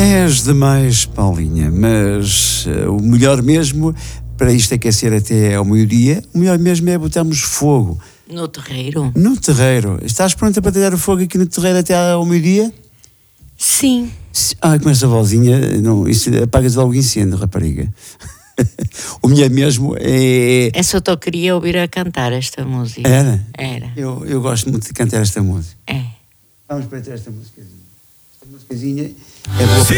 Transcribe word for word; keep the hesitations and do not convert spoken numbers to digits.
És demais, Paulinha, mas uh, o melhor mesmo, para isto aquecer até ao meio-dia, o melhor mesmo é botarmos fogo. No terreiro? No terreiro. Estás pronta para tirar o fogo aqui no terreiro até ao meio-dia? Sim. Ah, com essa vozinha, não, isso apagas logo incêndio, rapariga. O melhor mesmo é... É só eu queria ouvir a cantar esta música. Era? Era. Eu, eu gosto muito de cantar esta música. É. Vamos para esta músicazinha. Esta músicazinha é boa.